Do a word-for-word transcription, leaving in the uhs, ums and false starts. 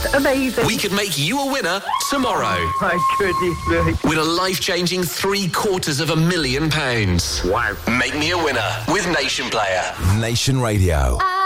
amazing. We could make you a winner tomorrow. Oh, my goodness me. With a life-changing three quarters of a million pounds. Wow. Make me a winner with Nation Player. Nation Radio.